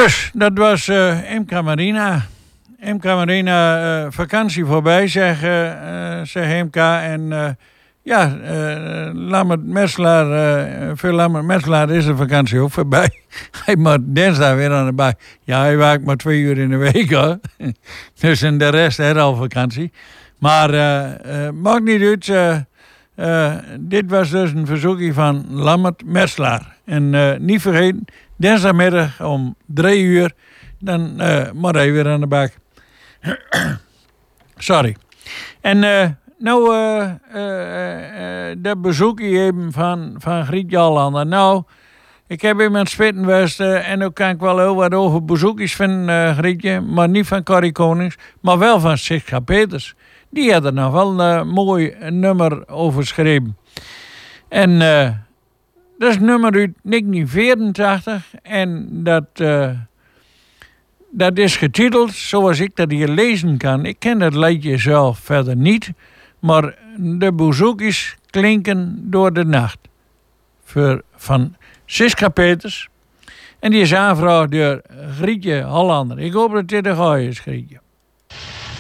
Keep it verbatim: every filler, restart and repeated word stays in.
Dus, dat was uh, M K Marina. M K Marina, uh, vakantie voorbij, zeg, uh, zeg M K. En uh, ja, uh, Lammert Metselaar, uh, veel Lammert Metselaar is de vakantie ook voorbij. Hij moet dinsdag weer aan de bak. Ja, hij werkt maar twee uur in de week, hoor. Dus en de rest heeft al vakantie. Maar uh, uh, maakt niet uit. Uh, uh, dit was dus een verzoekje van Lammert Metselaar. En uh, niet vergeten, dinsdagmiddag om drie uur, dan uh, moet hij weer aan de bak. Sorry. En uh, nou, uh, uh, uh, dat bezoekje even van, van Griet Jallander. Nou, ik heb hem aan het spitten geweest uh, en ook kan ik wel heel wat over bezoekjes van uh, Grietje, maar niet van Corrie Konings, maar wel van Siska Peters. Die had er nog wel een uh, mooi nummer over geschreven. En uh, dat is een nummer uit negentien vierentachtig en dat... Uh, Dat is getiteld, zoals ik dat hier lezen kan. Ik ken dat liedje zelf verder niet. Maar de bezoekjes klinken door de nacht. Voor, van Siska Peters. En die is aangevraagd door Grietje Hollander. Ik hoop dat dit een goeie is, Grietje.